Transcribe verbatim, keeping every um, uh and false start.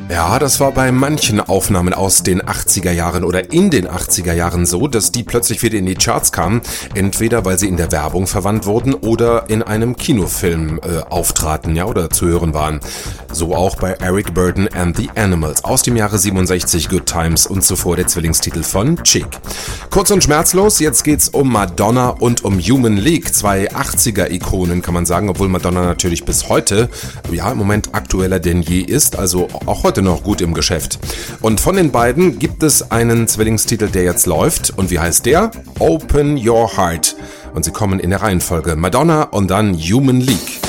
Ja, das war bei manchen Aufnahmen aus den achtziger Jahren oder in den achtziger Jahren so, dass die plötzlich wieder in die Charts kamen, entweder weil sie in der Werbung verwandt wurden oder in einem Kinofilm äh, auftraten, ja, oder zu hören waren. So auch bei Eric Burdon and the Animals aus dem Jahre siebenundsechzig, Good Times und zuvor der Zwillingstitel von Chic. Kurz und schmerzlos, jetzt geht's um Madonna und um Human League, zwei achtziger-Ikonen kann man sagen, obwohl Madonna natürlich bis heute, ja, im Moment aktueller denn je ist, also auch heute noch gut im Geschäft. Und von den beiden gibt es einen Zwillingstitel, der jetzt läuft. Und wie heißt der? Open Your Heart. Und sie kommen in der Reihenfolge Madonna und dann Human League.